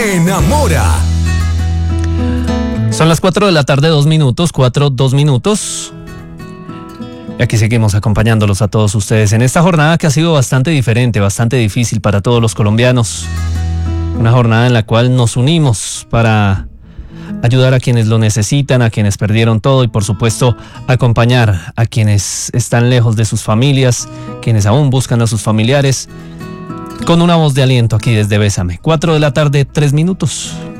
enamora. Son las 4 de la tarde, 2 minutos, 2 minutos. Y aquí seguimos acompañándolos a todos ustedes en esta jornada que ha sido bastante diferente, bastante difícil para todos los colombianos. Una jornada en la cual nos unimos para ayudar a quienes lo necesitan, a quienes perdieron todo y por supuesto acompañar a quienes están lejos de sus familias, quienes aún buscan a sus familiares, con una voz de aliento aquí desde Bésame. 4 de la tarde, 3 minutos.